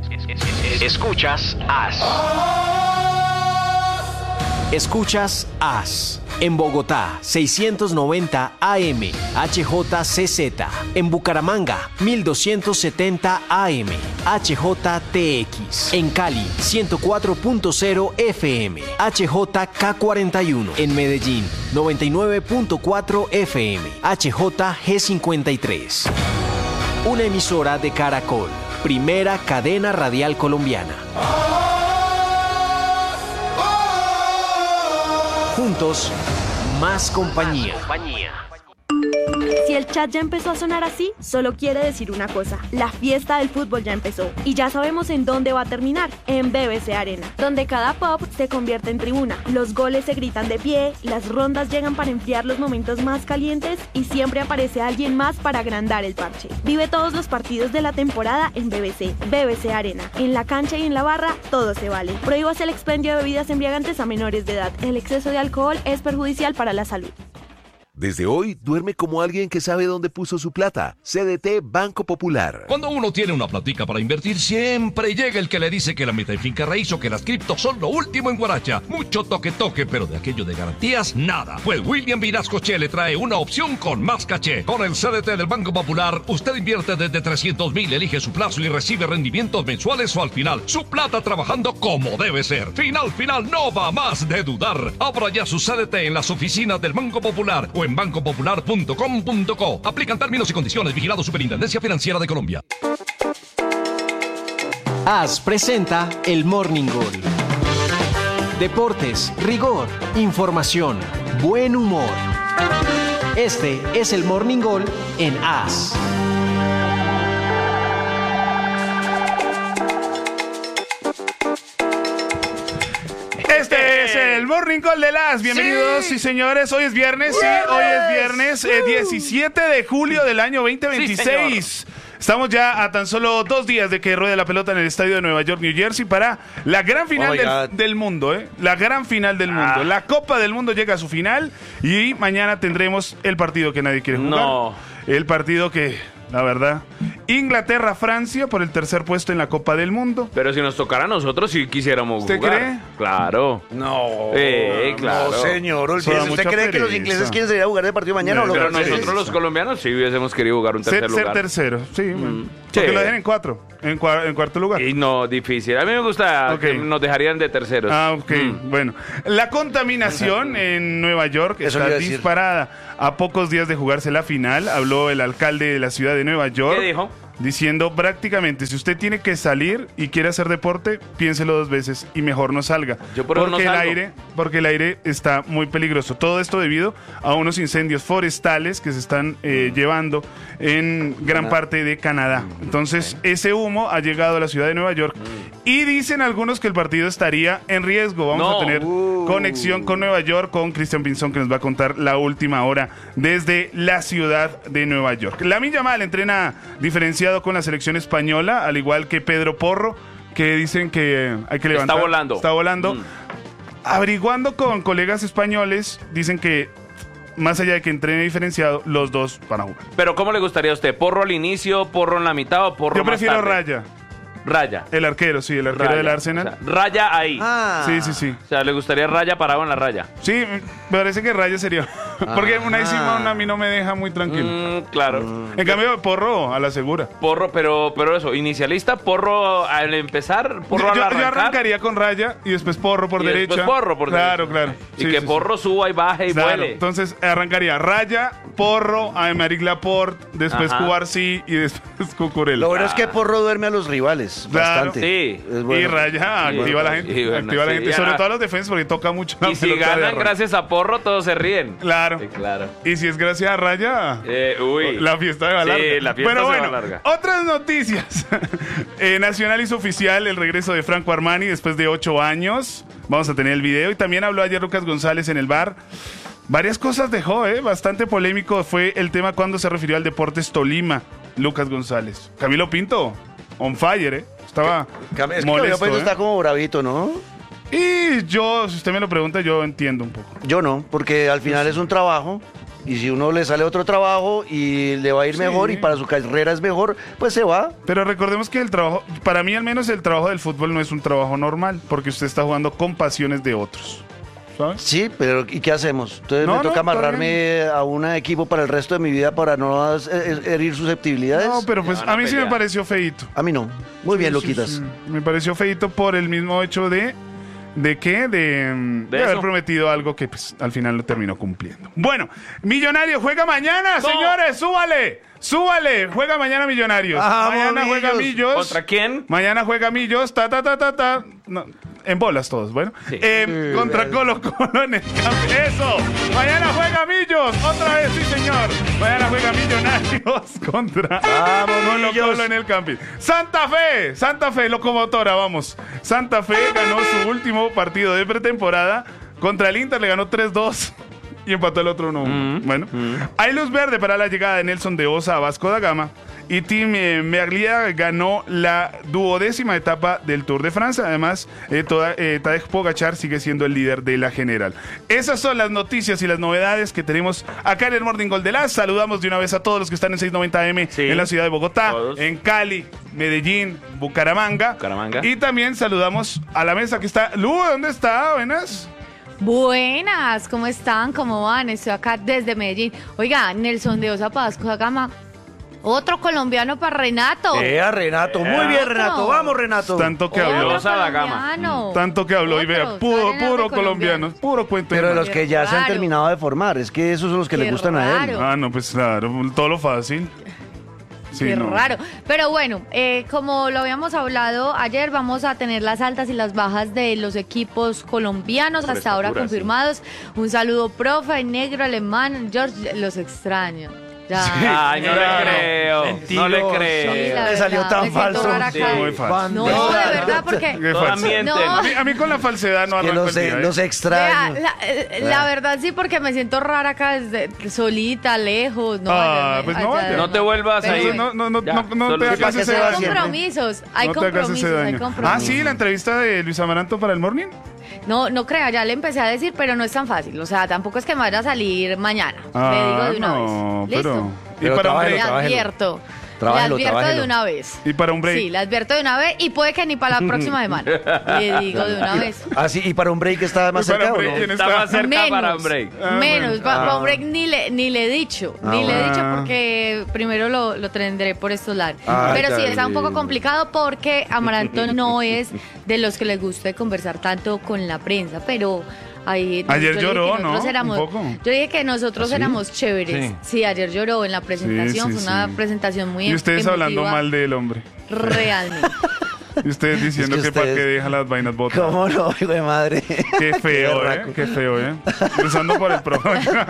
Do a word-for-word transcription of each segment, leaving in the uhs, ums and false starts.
Escuchas As. Escuchas As. En Bogotá, seiscientos noventa A M, H J C Z. En Bucaramanga, mil doscientos setenta A M, H J T X. En Cali, ciento cuatro punto cero F M, H J K cuarenta y uno. En Medellín, noventa y nueve punto cuatro F M, H J G cincuenta y tres. Una emisora de Caracol, primera cadena radial colombiana. Juntos, más compañía. Si el chat ya empezó a sonar así, solo quiere decir una cosa: la fiesta del fútbol ya empezó. Y ya sabemos en dónde va a terminar: en B B C Arena, donde cada pop se convierte en tribuna, los goles se gritan de pie, las rondas llegan para enfriar los momentos más calientes y siempre aparece alguien más para agrandar el parche. Vive todos los partidos de la temporada en B B C. B B C Arena, en la cancha y en la barra, todo se vale. Prohíbas el expendio de bebidas embriagantes a menores de edad. El exceso de alcohol es perjudicial para la salud. Desde hoy, duerme como alguien que sabe dónde puso su plata. C D T Banco Popular. Cuando uno tiene una platica para invertir, siempre llega el que le dice que la meta en finca raíz o que las criptos son lo último en Guaracha. Mucho toque-toque, pero de aquello de garantías, nada. Pues William Vinascoche le trae una opción con más caché. Con el C D T del Banco Popular, usted invierte desde trescientos mil, elige su plazo y recibe rendimientos mensuales o al final. Su plata trabajando como debe ser. Final, final, no va más de dudar. Abra ya su C D T en las oficinas del Banco Popular o en banco popular punto com punto co. Aplican términos y condiciones. Vigilado Superintendencia Financiera de Colombia. As presenta el Morning Gol. Deportes, rigor, información, buen humor. Este es el Morning Gol en As. Este es el Morning Call de las. Bienvenidos, sí, sí señores. Hoy es viernes, sí, hoy es viernes, eh, diecisiete de julio del año veinte veintiséis. Sí, estamos ya a tan solo dos días de que ruede la pelota en el estadio de Nueva York, New Jersey, para la gran final oh del, del mundo, ¿eh? La gran final del mundo. Ah. La Copa del Mundo llega a su final y mañana tendremos el partido que nadie quiere jugar. No. El partido que, la verdad, Inglaterra-Francia por el tercer puesto en la Copa del Mundo. Pero si nos tocara a nosotros, si quisiéramos ¿Usted jugar. cree? Claro. No, eh, claro. no, señor. Olvídese. ¿Usted cree pereza. que los ingleses quieren salir a jugar de partido mañana? No, o pero los nosotros franceses? los colombianos sí hubiésemos querido jugar un tercer ser, lugar. Ser tercero, sí. Mm. Bueno. Porque Sí. lo dejan en cuatro, en, cua- en cuarto lugar. Y no, difícil. A mí me gusta Ok. que nos dejarían de terceros. Ah, ok. Mm. Bueno, la contaminación en Nueva York Eso le está iba a decir. disparada. A pocos días de jugarse la final, habló el alcalde de la ciudad de Nueva York. ¿Qué dijo? Diciendo prácticamente, si usted tiene que salir y quiere hacer deporte, piénselo dos veces y mejor no salga. Yo por eso porque no el salgo. aire, porque el aire está muy peligroso. Todo esto debido a unos incendios forestales que se están eh, llevando en gran parte de Canadá. Entonces, ese humo ha llegado a la ciudad de Nueva York y dicen algunos que el partido estaría en riesgo. Vamos No. a tener Uh. conexión con Nueva York con Cristian Pinzón, que nos va a contar la última hora desde la ciudad de Nueva York. Lamine Yamal entrena diferenciado con la selección española, al igual que Pedro Porro, que dicen que hay que levantar. Está volando. Está volando. Mm. Averiguando con colegas españoles, dicen que más allá de que entrene diferenciado, los dos van a jugar. Pero ¿cómo le gustaría a usted? ¿Porro al inicio, porro en la mitad o porro Yo más prefiero tarde? Raya. Raya. El arquero, sí, el arquero Raya. del Arsenal. O sea, raya ahí. Ah. Sí, sí, sí. O sea, le gustaría Raya parado en la raya. Sí, me parece que Raya sería. Porque una Ah. Simón a mí no me deja muy tranquilo. Mm, claro. En cambio, Porro a la segura. Porro, pero, pero eso, inicialista, porro al empezar, porro Yo, al yo arrancar. arrancaría con Raya y después Porro por y derecha. después porro por Claro, derecha. claro. Y Sí, que sí, porro suba y baje y sí. Claro. vuele. Entonces arrancaría Raya, Porro, Aymeric Laporte, después Ajá. Cubarsí y después Cucurella. Lo bueno es que Porro duerme a los rivales. Claro. Bastante. Sí. Es bueno. Y Raya Sí, activa a la bueno, gente, sí, bueno, activa a la sí, gente, ya. sobre todo a los defensas porque toca mucho la Y si pelota de ganan arranque. gracias a Porro, todos se ríen. Claro. Sí, claro. Y si es gracias a Raya, Eh, uy. la fiesta va Sí, larga. la fiesta Pero se va bueno, larga. otras noticias. eh, Nacional hizo oficial el regreso de Franco Armani después de ocho años. Vamos a tener el video. Y también habló ayer Lucas González en el bar. Varias cosas dejó, ¿eh? Bastante polémico fue el tema cuando se refirió al Deportes Tolima, Lucas González. Camilo Pinto, on fire, ¿eh? Estaba Cam- Es que molesto, Camilo ¿eh? está como bravito, ¿no? Y yo, si usted me lo pregunta, yo entiendo un poco. Yo no, porque al final es un trabajo Y si uno le sale otro trabajo y le va a ir Sí. mejor y para su carrera es mejor, pues se va. Pero recordemos que el trabajo, para mí al menos el trabajo del fútbol no es un trabajo normal, porque usted está jugando con pasiones de otros. ¿Sabes? Sí, pero ¿y qué hacemos? Entonces No, me no, toca está amarrarme a un equipo para el resto de mi vida para no eh, eh, herir susceptibilidades. No, pero pues van a a mí sí me pelear. pareció feíto. A mí no. Muy bien, Sí, sí, Luquitas. sí. Me pareció feíto por el mismo hecho de... ¿De qué? De, mm, de De haber eso. prometido algo que pues, al final lo terminó cumpliendo. Bueno, Millonario juega mañana, señores, súbale, súbale, juega mañana Millonarios. Vamos, Mañana juega Millos. Millos. ¿Contra quién? Mañana juega Millos, ta, ta, ta, ta, ta. No, en bolas todos, bueno. Sí. Eh, contra Colo Colo en el campo. Eso. Mañana juega Millos. Otra vez, sí, señor. Mañana juega Millonarios contra Vamos, Colo Millos. Colo en el camping. Santa Fe. Santa Fe, locomotora, vamos. Santa Fe ganó su último partido de pretemporada. Contra el Inter le ganó tres dos. Y empató el otro uno uno. Bueno, hay luz verde para la llegada de Nelson de Osa a Vasco da Gama. Y Tim eh, Merlia ganó la duodécima etapa del Tour de Francia. Además, eh, toda, eh, Tadej Pogacar sigue siendo el líder de la general. Esas son las noticias y las novedades que tenemos acá en el Morning Gold de las. Saludamos de una vez a todos los que están en seiscientos noventa A M Sí. en la ciudad de Bogotá, Todos. en Cali, Medellín, Bucaramanga. Bucaramanga. Y también saludamos a la mesa que está. Lu, ¿dónde está? Buenas. Buenas, ¿cómo están? ¿Cómo van? Estoy acá desde Medellín. Oiga, Nelson de Osa Vasco da Gama, otro colombiano para Renato. Eh, a Renato. Muy bien, Renato. Vamos, Renato. Tanto que habló. Otro Osa da Gama. colombiano. Tanto que habló y vea, Otro, puro, salen puro algo colombiano, puro cuento. Pero de los Qué que ya se han raro. terminado de formar. Es que esos son los que Qué le gustan a él. raro. Ah, no, pues claro, todo lo fácil. Sí, Qué no. raro. Pero bueno, eh, como lo habíamos hablado ayer, vamos a tener las altas y las bajas de los equipos colombianos Por hasta ahora estatura, sí. confirmados. Un saludo, profe, negro, alemán, George, los extraño. Ya. Ay, no Claro. le creo. No le Sí, creo. la Le salió verdad, tan me siento falso. rara Sí, acá. Muy falso. No, de verdad, porque... Qué Todas falso. mienten. No. A mí, a mí con la falsedad no Que arranco los, el eh, día, ¿eh? los Vea, extraño. la, eh, la verdad sí, porque me siento rara acá, desde, solita, lejos. No, Ah, allá- pues no allá vaya. además. No te vuelvas Pero ahí. Entonces, no, no, no, Ya, no, no solo- te hagas ¿Para qué ese se va daño. Hay siempre? compromisos, hay No te hagas ese compromisos, hay daño. compromisos. Ah, sí, la entrevista de Luis Amaranto para el Morning. No, no crea, ya le empecé a decir, pero no es tan fácil. O sea, tampoco es que me vaya a salir mañana. le digo de una Ah, no, vez. ¿Listo? pero... Y Pero para un trabájelo, Le break. trabájelo. advierto. Trabájelo, le advierto trabájelo. de una vez. Y para un break. Sí, le advierto de una vez y puede que ni para la próxima semana. Le digo de una vez. Ah, sí, y para un break está más Y para cerca, un ¿o break, no? ¿quién Está más cerca Menos, para un break. Ah, menos, bueno. para Ah. un break ni le, ni le he dicho, Ah, ni le he dicho bueno. porque primero lo, lo tendré por estos lados. Ay, Pero sí, está un Carolina. poco complicado porque Amaranto no es de los que les gusta conversar tanto con la prensa, pero... Ahí, Ayer yo dije lloró, que nosotros ¿no? éramos- Un poco. Yo dije que nosotros éramos chéveres. Sí. Sí. ayer lloró en la presentación. Sí, sí, Fue una sí. presentación muy Y ustedes hablando emotiva, mal del hombre. Realmente. Y ustedes diciendo Es que, que para ustedes- qué dejan las vainas botadas. ¿Cómo no, hijo de madre? Qué feo, ¿eh? berraco. Qué feo, ¿eh? Empezando por el profe.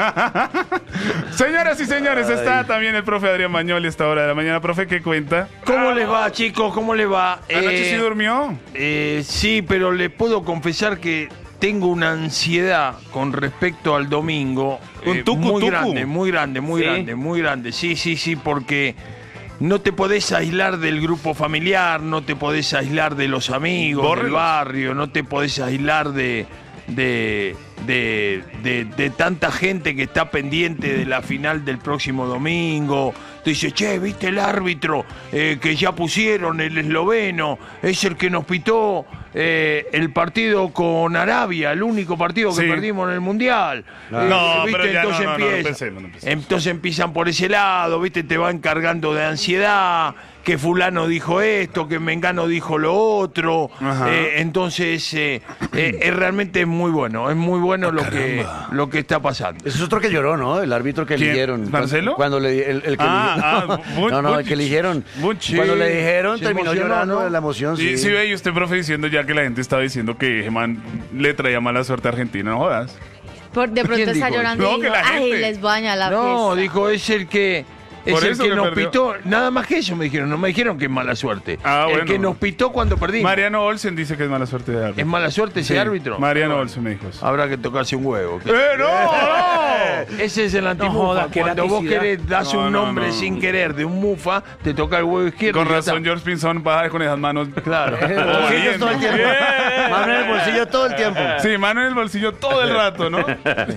Señoras y señores, está también el profe Adrián Mañol a esta hora de la mañana. Profe, ¿qué cuenta? ¿Cómo les va, chicos? ¿Cómo les va? ¿Anoche Eh, sí durmió? eh, sí, pero le puedo confesar que tengo una ansiedad con respecto al domingo. Un eh, tucu, muy tucu. grande, muy grande, muy ¿Sí? grande, muy grande. Sí, sí, sí, porque no te podés aislar del grupo familiar, no te podés aislar de los amigos, del Bórrelos. barrio, no te podés aislar de... De, de, de- de tanta gente que está pendiente de la final del próximo domingo. Te dice, che, ¿viste el árbitro eh, que ya pusieron, el esloveno? Es el que nos pitó eh, el partido con Arabia, el único partido que Sí. perdimos en el Mundial. No, Eh, pero ya no, Entonces no, no, no empieza- empecemos, no empecemos. entonces empiezan por ese lado, ¿viste? Te van cargando de ansiedad, que fulano dijo esto, que Mengano dijo lo otro. Ajá. Eh, entonces, eh, eh, es realmente muy bueno, es muy bueno lo, que, lo que está pasando. Ese es otro que lloró, ¿no? El árbitro que ¿Quién? eligieron. ¿Marcelo? Cuando le, el, el que Ah, eligió- ah, Bun- no, no, el Bunchich. que eligieron. Bunchich. Cuando le dijeron, Se terminó emocionó, llorando ¿no? de la emoción, sí. Sí, sí, ve, y usted, profe, diciendo ya que la gente estaba diciendo que Germán le traía mala suerte a Argentina, no jodas. Por, de pronto ¿Quién está dijo? llorando No, y que dijo, la ay, gente. les baña la No, fiesta. dijo, es el que... Es Por el eso que que nos perdió. pitó, nada más que eso me dijeron, no me dijeron que es mala suerte. Ah, el bueno. que nos pitó cuando perdimos. Mariano Olsen dice que es mala suerte de árbitro. ¿Es mala suerte ese Sí, árbitro? Mariano Bueno, Olsen me dijo eso. Habrá que tocarse un huevo. ¡Eh, no, no! Ese es el antimufa. jodas, qué Cuando vos laticidad. querés, das No, un no, nombre no. sin querer de un mufa, te toca el huevo izquierdo. Con y ya razón, está. George Pinzón baja con esas manos. Claro. Bolsillos todo el tiempo. Mano en el bolsillo todo el tiempo. Sí, mano en el bolsillo todo el rato, ¿no?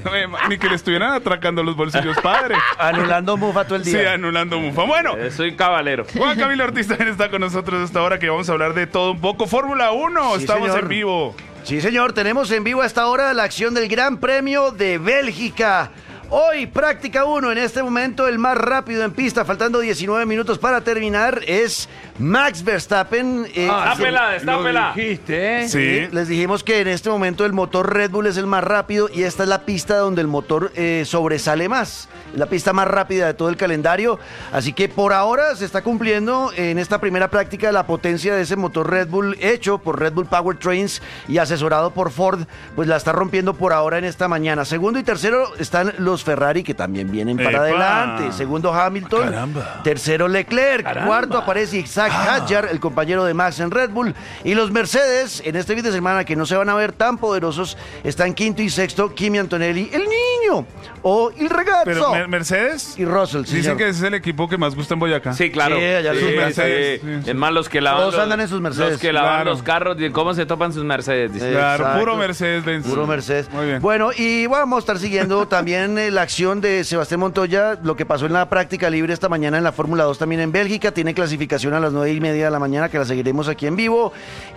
Ni que le estuvieran atracando los bolsillos, padre. Anulando mufa todo el Sí, día. anulando mufa. Bueno, Eh, soy cabalero. Juan Camilo Ortiz también está con nosotros hasta ahora que vamos a hablar de todo un poco. Fórmula uno, Sí, estamos señor. en vivo. Sí, señor, tenemos en vivo a esta hora la acción del Gran Premio de Bélgica. Hoy, práctica uno, en este momento el más rápido en pista, faltando diecinueve minutos para terminar, es Max Verstappen. Eh, Ah, se- Destápela, Lo destápela. dijiste, ¿eh? Sí. Les dijimos que en este momento el motor Red Bull es el más rápido y esta es la pista donde el motor eh, sobresale más. Es la pista más rápida de todo el calendario. Así que por ahora se está cumpliendo en esta primera práctica la potencia de ese motor Red Bull hecho por Red Bull Powertrains y asesorado por Ford, pues la está rompiendo por ahora en esta mañana. Segundo y tercero están los Ferrari que también vienen para ¡Epa! adelante. Segundo Hamilton. Caramba. Tercero Leclerc. Cuarto aparece Isaac Hadjar, el compañero de Max en Red Bull. Y los Mercedes, en este fin de semana que no se van a ver tan poderosos, están quinto y sexto Kimi Antonelli, el niño, o el ragazzo. Pero Mer- Mercedes, Y Russell, sí, dicen señor. que ese es el equipo que más gusta en Boyacá. Sí, claro. Sí, allá Sí, sus sí, Mercedes. sí. Sí, sí. Es más, los que lavan Todos los, andan en sus Mercedes. Los que lavan Claro. los carros, ¿cómo se topan sus Mercedes? Dice. Claro, Exacto. puro Mercedes Benz. Puro Mercedes. Muy bien. Bueno, y vamos a estar siguiendo también eh, la acción de Sebastián Montoya, lo que pasó en la práctica libre esta mañana en la Fórmula dos también en Bélgica. Tiene clasificación a las nueve y media de la mañana, que la seguiremos aquí en vivo.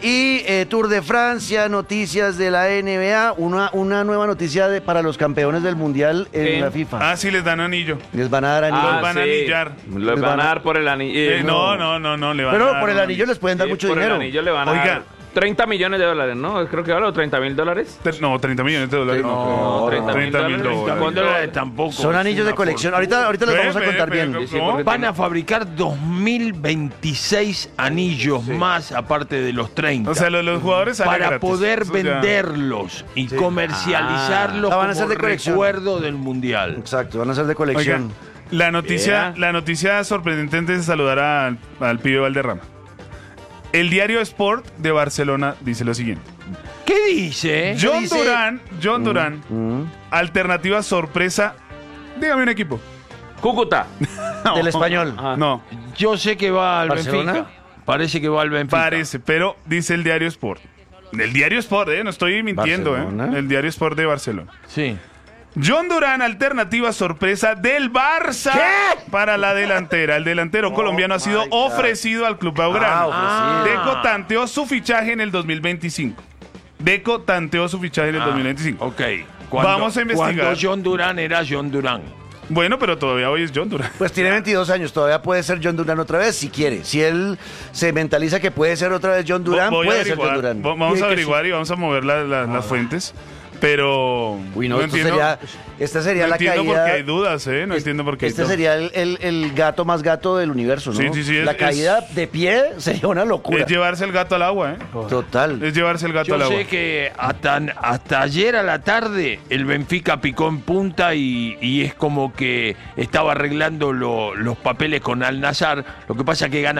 Y eh, Tour de Francia, noticias de la N B A, una, una nueva noticia de, para los campeones del Mundial en ¿Qué? la FIFA. Ah, sí, les dan anillo. Les van a dar anillo. Ah, Los van a sí. anillar. Los Les van van a a- dar por el anillo. Eh, no, no, no, no, le van a Pero dar por el un anillo les pueden dar mucho por dinero. el anillo le van a Oiga. dar treinta millones de dólares, ¿no? Creo que vale o treinta mil dólares. Tre- No, treinta millones de dólares. No, No, treinta mil treinta mil dólares. dólares. Con dólares tampoco. Son es anillos una de colección. fortuna. Ahorita, ahorita les Ve, vamos a ve, contar ve, bien. ve, Sí, ¿cómo? porque Van a fabricar dos mil veintiséis anillos más aparte de los treinta. O sea, los, los jugadores salen para gratis. poder Eso ya- venderlos y comercializarlos Ah, van a como ser de colección. recuerdo del mundial. Exacto, van a ser de Oiga, colección. la noticia, Yeah. la noticia sorprendente antes de saludar al, al pibe Valderrama. El diario Sport de Barcelona dice lo siguiente. ¿Qué dice? John dice? Durán, John Durán, Mm. alternativa sorpresa. Dígame un equipo. Cúcuta. No. Del español. Ajá. No, Yo sé que va al ¿Barcelona? Benfica. Parece que va al Benfica. parece, pero dice el diario Sport. El diario Sport, eh, no estoy mintiendo, eh. ¿Barcelona? El diario Sport de Barcelona. Sí. John Durán, alternativa sorpresa del Barça para la delantera. El delantero colombiano ha sido my God. ofrecido al club Blaugrana. Ah, ofrecido. Deco tanteó su fichaje en el dos mil veinticinco. Deco tanteó su fichaje en el dos mil veinticinco. Ok. Vamos a investigar. Cuando John Durán era John Durán. Bueno, pero todavía hoy es John Durán. Pues tiene veintidós años, todavía puede ser John Durán otra vez si quiere. Si él se mentaliza que puede ser otra vez John Durán, Voy a puede ser averiguar. John Durán. Va- Vamos Tiene a que averiguar y vamos a mover la- la- las fuentes. Pero Uy, no, esto entiendo, sería, esta sería no la entiendo caída. por qué hay dudas, ¿eh? No entiendo por qué hay Este dudas. sería el, el- el gato más gato del universo, ¿no? Sí, sí, sí, es- La caída es- de pie sería una locura. Es llevarse el gato al agua, ¿eh? Total. Es llevarse el gato Yo al agua. sé que hasta, hasta ayer a la tarde el Benfica picó en punta y, y es como que estaba arreglando lo- los papeles con Al Nassr. Lo que pasa es que gana